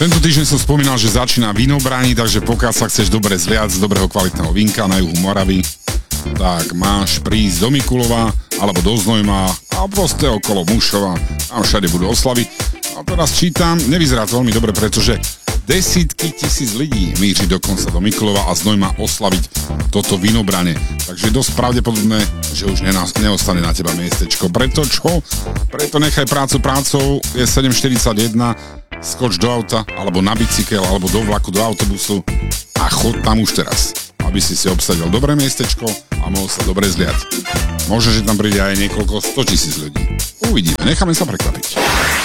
Tento týždeň som spomínal, že začína vínobraní, takže pokiaľ sa chceš dobre zliať z dobrého kvalitného vínka na juhu Moravy, tak máš prísť do Mikulova, alebo do Znojma, a proste okolo Mušova, tam všade budú oslavy. A teraz čítam, nevyzerá to veľmi dobre, pretože desítky tisíc ľudí míří dokonca do Mikulova a Znojma oslaviť toto vínobranie. Takže je dosť pravdepodobné, že už neostane na teba miestečko. Preto čo? Preto nechaj prácu prácou, je 7:41, skoč do auta, alebo na bicykel, alebo do vlaku, do autobusu a chod tam už teraz, aby si obsadil dobré miestečko a mohol sa dobre zliať. Možno, že tam príde aj niekoľko 100 000 ľudí. Uvidíme, necháme sa prekvapiť.